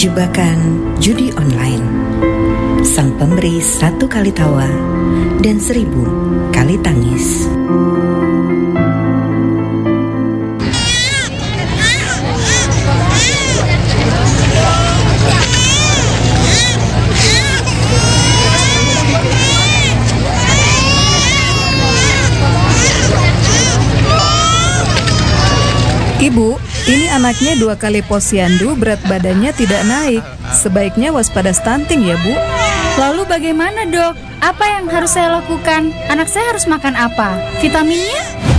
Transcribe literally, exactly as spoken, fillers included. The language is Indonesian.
jebakan judi online. Sang pemberi satu kali tawa dan seribu kali tangis. Ibu, ini anaknya dua kali posyandu, berat badannya tidak naik. Sebaiknya waspada stunting ya, Bu. Lalu bagaimana, Dok? Apa yang harus saya lakukan? Anak saya harus makan apa? Vitaminnya?